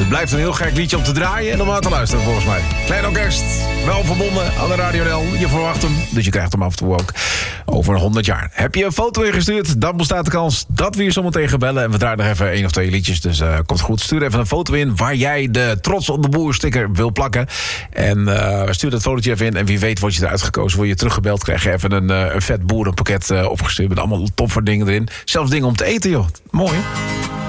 Het blijft een heel gek liedje om te draaien en om aan te luisteren volgens mij. Klein orkest, wel verbonden aan de Radio NL. Je verwacht hem, dus je krijgt hem af en toe ook over 100 jaar. Heb je een foto ingestuurd, dan bestaat de kans dat we je zometeen gaan bellen. En we draaien nog even 1 of 2 liedjes, dus komt goed. Stuur even een foto in waar jij de Trots op de Boer sticker wil plakken. En stuur dat fotootje even in en wie weet word je eruit gekozen. Word je teruggebeld, krijg je even een vet boerenpakket opgestuurd met allemaal toffe dingen erin. Zelfs dingen om te eten, joh. Mooi, hè?